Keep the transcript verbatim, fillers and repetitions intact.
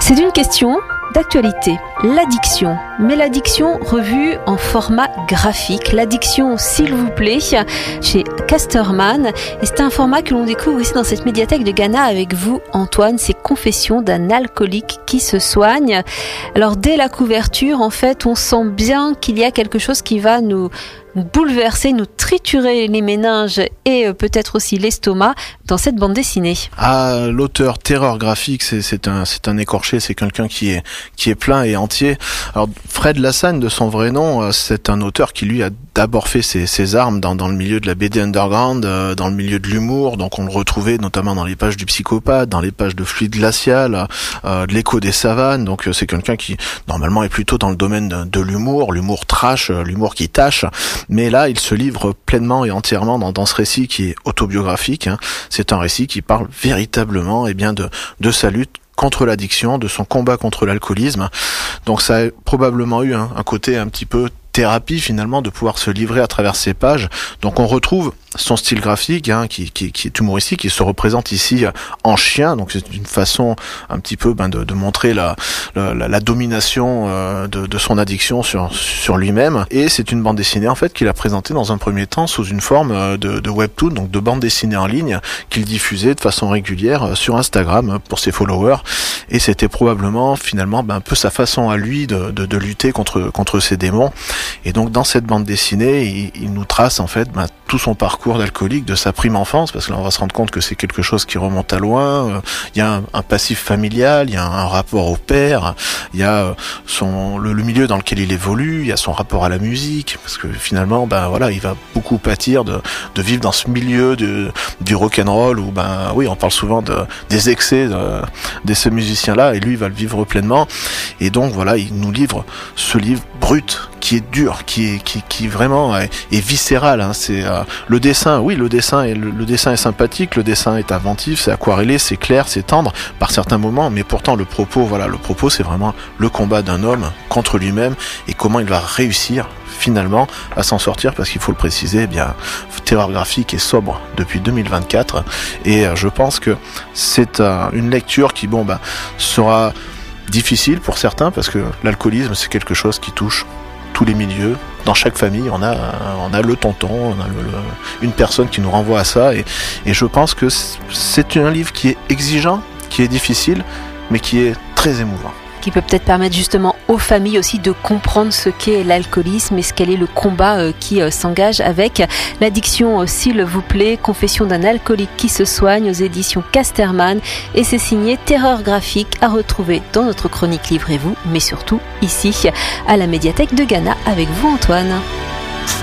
C'est une question d'actualité, l'addiction, mais l'addiction revue en format graphique, l'addiction s'il vous plaît, chez Casterman, et c'est un format que l'on découvre ici dans cette médiathèque de Ghana avec vous Antoine, c'est Confessions d'un alcoolique qui se soigne. Alors dès la couverture, en fait, on sent bien qu'il y a quelque chose qui va nous nous bouleverser, nous triturer les méninges et euh, peut-être aussi l'estomac dans cette bande dessinée. Ah, l'auteur Terreur Graphique, c'est, c'est un, c'est un écorché, c'est quelqu'un qui est, qui est plein et entier. Alors, Fred Lassagne, de son vrai nom, c'est un auteur qui, lui, a d'abord fait ses, ses armes dans, dans le milieu de la B D underground, euh, dans le milieu de l'humour. Donc, on le retrouvait notamment dans les pages du Psychopathe, dans les pages de Fluide Glacial, euh, de l'Écho des Savanes. Donc, euh, c'est quelqu'un qui, normalement, est plutôt dans le domaine de, de l'humour, l'humour trash, euh, l'humour qui tâche. Mais là, il se livre pleinement et entièrement dans, dans ce récit qui est autobiographique. Hein. C'est un récit qui parle véritablement eh bien, de, de sa lutte contre l'addiction, de son combat contre l'alcoolisme. Donc ça a probablement eu un, un côté un petit peu thérapie finalement de pouvoir se livrer à travers ces pages. Donc on retrouve son style graphique hein, qui, qui, qui est humoristique, qui se représente ici en chien. Donc c'est une façon un petit peu ben, de, de montrer la, la, la domination euh, de, de son addiction sur, sur lui-même. Et c'est une bande dessinée en fait qu'il a présentée dans un premier temps sous une forme de, de webtoon, donc de bande dessinée en ligne qu'il diffusait de façon régulière sur Instagram pour ses followers. Et c'était probablement finalement ben, un peu sa façon à lui de, de, de lutter contre, contre ses démons. Et donc dans cette bande dessinée, il, il nous trace en fait ben, tout son parcours d'alcoolique de sa prime enfance, parce que là on va se rendre compte que c'est quelque chose qui remonte à loin. Euh, il y a un, un passif familial, il y a un, un rapport au père, il y a son le, le milieu dans lequel il évolue, il y a son rapport à la musique, parce que finalement ben voilà, il va beaucoup pâtir de, de vivre dans ce milieu de, du rock'n'roll où ben oui on parle souvent de, des excès de, de ce musicien-là, et lui il va le vivre pleinement. Et donc voilà, il nous livre ce livre brut qui est dur, qui est qui qui vraiment est, est viscéral. Hein. C'est euh, le dessin, oui, le dessin est le, le dessin est sympathique, le dessin est inventif, c'est aquarellé, c'est clair, c'est tendre par certains moments, mais pourtant le propos, voilà, le propos, c'est vraiment le combat d'un homme contre lui-même et comment il va réussir finalement à s'en sortir, parce qu'il faut le préciser, eh bien Terreur Graphique est sobre depuis deux mille vingt-quatre et euh, je pense que c'est euh, une lecture qui bon bah sera difficile pour certains, parce que l'alcoolisme c'est quelque chose qui touche tous les milieux. Dans chaque famille, on a, on a le tonton, on a le, le, une personne qui nous renvoie à ça, et, et je pense que c'est un livre qui est exigeant, qui est difficile, mais qui est très émouvant. Qui peut peut-être permettre justement aux familles aussi de comprendre ce qu'est l'alcoolisme et ce qu'est le combat euh, qui euh, s'engage avec l'addiction, euh, s'il vous plaît, Confessions d'un alcoolique qui se soigne aux éditions Casterman, et c'est signé Terreur Graphique, à retrouver dans notre chronique Livrez-vous, mais surtout ici à la médiathèque de Ghana avec vous Antoine.